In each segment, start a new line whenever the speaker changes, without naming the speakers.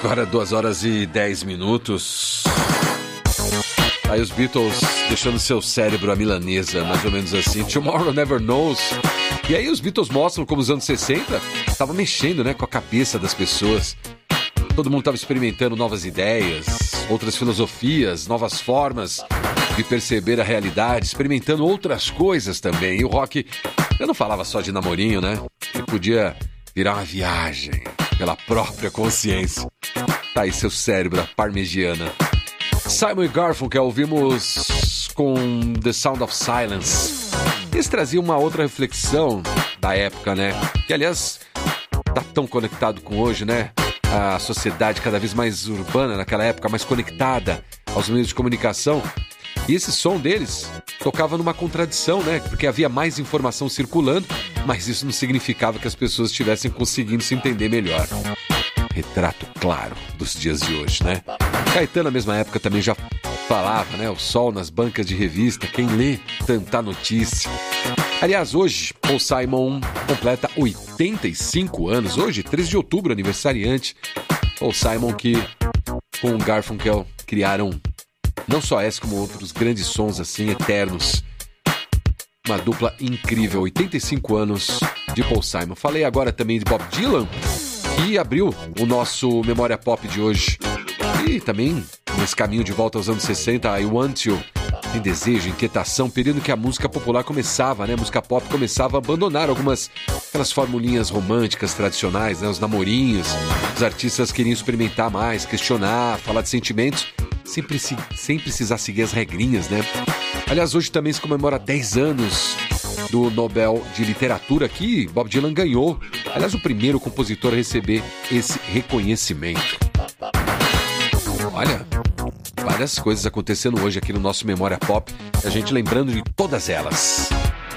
Agora 2h10. Aí os Beatles deixando seu cérebro à milanesa, mais ou menos assim. Tomorrow Never Knows. E aí os Beatles mostram como os anos 60 estavam mexendo, né, com a cabeça das pessoas. Todo mundo estava experimentando novas ideias, outras filosofias, novas formas de perceber a realidade, experimentando outras coisas também. E o rock, eu não falava só de namorinho, né? Ele podia virar uma viagem pela própria consciência. Tá aí seu cérebro, a parmegiana. Simon e Garfunkel, ouvimos com The Sound of Silence. Eles traziam uma outra reflexão da época, né? Que, aliás, tá tão conectado com hoje, né? A sociedade cada vez mais urbana naquela época, mais conectada aos meios de comunicação. E esse som deles tocava numa contradição, né? Porque havia mais informação circulando, mas isso não significava que as pessoas estivessem conseguindo se entender melhor. Retrato claro dos dias de hoje, né? Caetano, na mesma época, também já falava, né? O sol nas bancas de revista, quem lê tanta notícia. Aliás, hoje, Paul Simon completa 85 anos. Hoje, 13 de outubro, aniversariante. Paul Simon que, com Garfunkel, criaram não só esse, como outros grandes sons, assim, eternos. Uma dupla incrível, 85 anos de Paul Simon. Falei agora também de Bob Dylan, que abriu o nosso Memória Pop de hoje. E também, nesse caminho de volta aos anos 60, I Want You, tem desejo, inquietação, período que a música popular começava, né? A música pop começava a abandonar aquelas formulinhas românticas tradicionais, né? Os namorinhos, os artistas queriam experimentar mais, questionar, falar de sentimentos, sem precisar seguir as regrinhas, né? Aliás, hoje também se comemora 10 anos do Nobel de Literatura, que Bob Dylan ganhou. Aliás, o primeiro compositor a receber esse reconhecimento. Olha, várias coisas acontecendo hoje aqui no nosso Memória Pop, a gente lembrando de todas elas.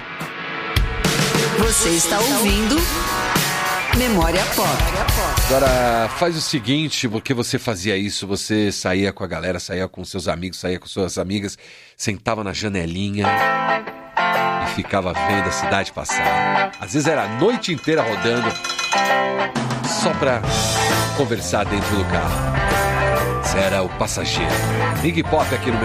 Você está ouvindo Memória Pop.
Agora, faz o seguinte, porque você fazia isso, você saía com a galera, saía com seus amigos, saía com suas amigas, sentava na janelinha e ficava vendo a cidade passar. Às vezes era a noite inteira rodando, só pra conversar dentro do carro. Esse era o Passageiro. Iggy Pop aqui no